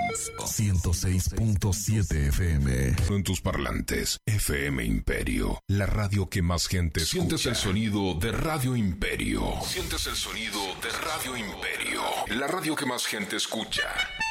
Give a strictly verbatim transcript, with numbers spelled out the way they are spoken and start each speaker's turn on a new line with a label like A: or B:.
A: ciento seis punto siete F M.
B: En tus parlantes, F M Imperio, la radio que más gente escucha. Sientes el sonido de Radio Imperio. Sientes el sonido de Radio Imperio, la radio que más gente escucha.